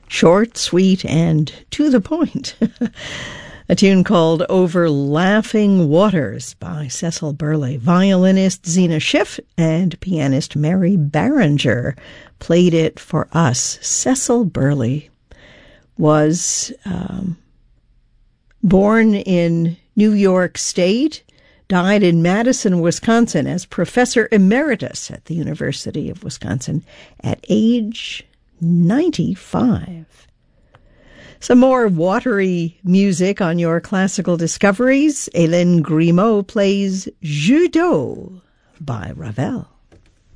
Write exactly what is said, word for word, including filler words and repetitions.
Short, sweet, and to the point. A tune called Over Laughing Waters by Cecil Burley. Violinist Zena Schiff and pianist Mary Barringer played it for us. Cecil Burley was um, born in New York State, died in Madison, Wisconsin as professor emeritus at the University of Wisconsin at age ninety-five. Some more watery music on your classical discoveries. Hélène Grimaud plays Jeu d'eau by Ravel.